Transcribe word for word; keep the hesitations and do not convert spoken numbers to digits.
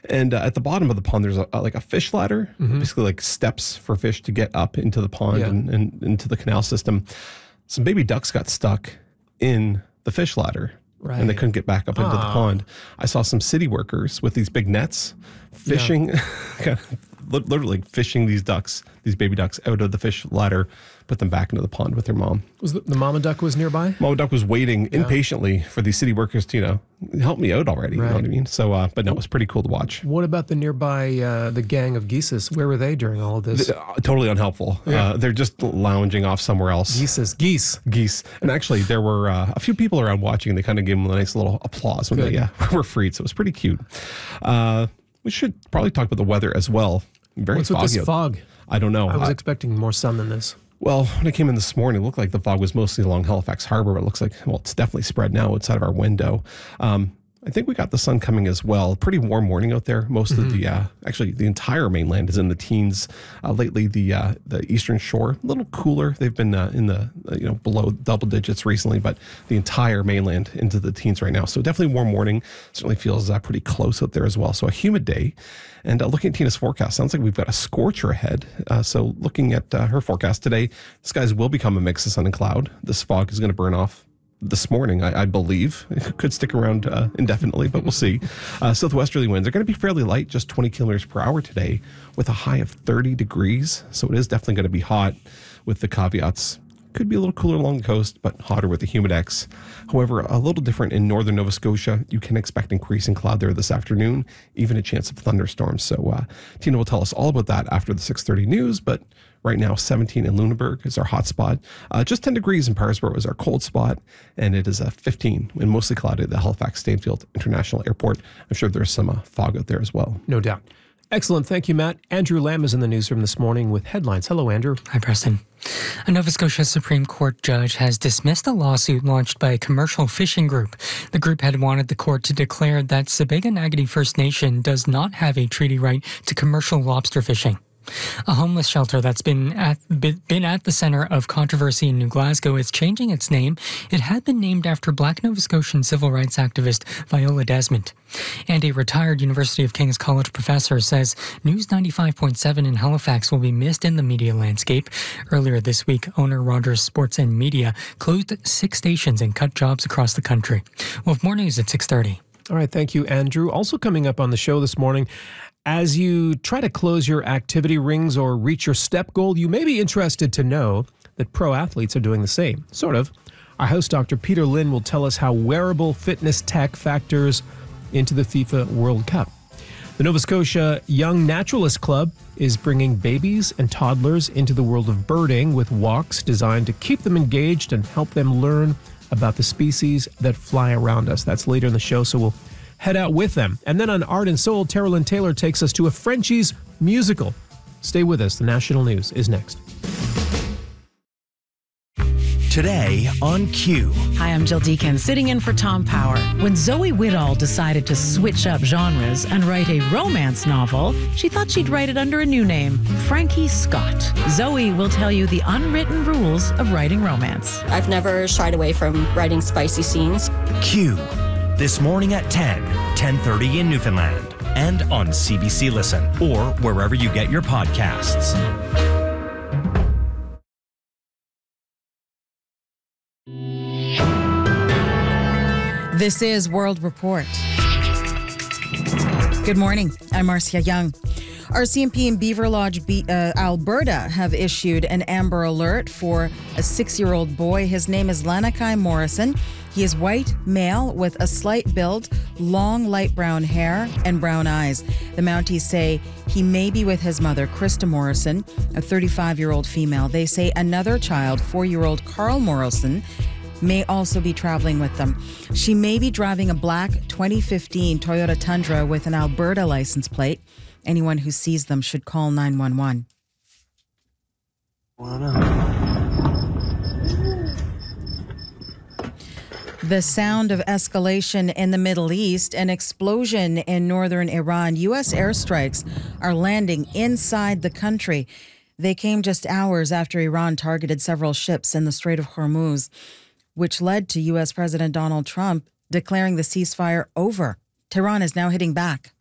And uh, at the bottom of the pond, there's a, a, like a fish ladder, mm-hmm. basically like steps for fish to get up into the pond yeah. and, and into the canal system. Some baby ducks got stuck in the fish ladder. Right. And they couldn't get back up into Aww. the pond. I saw some city workers with these big nets fishing, yeah. literally fishing these ducks, these baby ducks out of the fish ladder, put them back into the pond with their mom. Was the, the mama duck was nearby? Mama duck was waiting yeah. impatiently for these city workers to, you know, help me out already. Right. You know what I mean? So, uh, but no, it was pretty cool to watch. What about the nearby, uh, the gang of geeses? Where were they during all of this? The, uh, totally unhelpful. Yeah. Uh, they're just lounging off somewhere else. Geeses, geese. Geese. And actually, there were uh, a few people around watching, and they kind of gave them a nice little applause when Good. they yeah, were freed. So it was pretty cute. Uh, we should probably talk about the weather as well. Very What's foggy. with this fog? I don't know. I was uh, expecting more sun than this. Well, when I came in this morning, it looked like the fog was mostly along Halifax Harbor, but it looks like, well, it's definitely spread now outside of our window. Um, I think we got the sun coming as well. Pretty warm morning out there. Most mm-hmm. of the, uh, actually, the entire mainland is in the teens. Uh, lately, the uh, the eastern shore, a little cooler. They've been uh, in the, uh, you know, below double digits recently, but the entire mainland into the teens right now. So definitely warm morning. Certainly feels uh, pretty close out there as well. So a humid day. And uh, looking at Tina's forecast, sounds like we've got a scorcher ahead. Uh, so looking at uh, her forecast today, skies will become a mix of sun and cloud. This fog is going to burn off this morning, I, I believe. It could stick around uh, indefinitely, but we'll see. Uh, southwesterly winds are going to be fairly light, just twenty kilometers per hour today, with a high of thirty degrees. So it is definitely going to be hot, with the caveats. Could be a little cooler along the coast, but hotter with the humidex. However, a little different in northern Nova Scotia. You can expect increasing cloud there this afternoon, even a chance of thunderstorms. So uh, Tina will tell us all about that after the six thirty news, but right now, seventeen in Lunenburg is our hot spot. Uh, just ten degrees in Parisboro is our cold spot, and it is a fifteen and mostly cloudy at the Halifax Stanfield International Airport. I'm sure there's some uh, fog out there as well. No doubt. Excellent. Thank you, Matt. Andrew Lamb is in the newsroom this morning with headlines. Hello, Andrew. Hi, Preston. A Nova Scotia Supreme Court judge has dismissed a lawsuit launched by a commercial fishing group. The group had wanted the court to declare that Sebega-Nagadi First Nation does not have a treaty right to commercial lobster fishing. A homeless shelter that's been at been at the center of controversy in New Glasgow is changing its name. It had been named after Black Nova Scotian civil rights activist Viola Desmond. And a retired University of King's College professor says News ninety-five point seven in Halifax will be missed in the media landscape. Earlier this week, owner Rogers Sports and Media closed six stations and cut jobs across the country. We'll have more news at six thirty. All right, thank you, Andrew. Also coming up on the show this morning, as you try to close your activity rings or reach your step goal, you may be interested to know that pro athletes are doing the same. Sort of. Our host, Doctor Peter Lynn, will tell us how wearable fitness tech factors into the FIFA World Cup. The Nova Scotia Young Naturalist Club is bringing babies and toddlers into the world of birding with walks designed to keep them engaged and help them learn about the species that fly around us. That's later in the show, so we'll head out with them. And then on Art and Soul, Terrell Taylor takes us to a Frenchies musical. Stay with us. The national news is next. Today on Q. Hi, I'm Jill Deacon, sitting in for Tom Power. When Zoe Whittall decided to switch up genres and write a romance novel, she thought she'd write it under a new name, Frankie Scott. Zoe will tell you the unwritten rules of writing romance. I've never shied away from writing spicy scenes. Q. This morning at ten, ten thirty in Newfoundland, and on C B C Listen, or wherever you get your podcasts. This is World Report. Good morning. I'm Marcia Young. R C M P in Beaver Lodge, B- uh, Alberta have issued an Amber Alert for a six-year-old boy. His name is Lanakai Morrison. He is white, male, with a slight build, long light brown hair, and brown eyes. The Mounties say he may be with his mother, Krista Morrison, a thirty-five-year-old female. They say another child, four-year-old Carl Morrison, may also be traveling with them. She may be driving a black twenty fifteen Toyota Tundra with an Alberta license plate. Anyone who sees them should call nine one one. The sound of escalation in the Middle East, an explosion in northern Iran. U S airstrikes are landing inside the country. They came just hours after Iran targeted several ships in the Strait of Hormuz, which led to U S President Donald Trump declaring the ceasefire over. Tehran is now hitting back.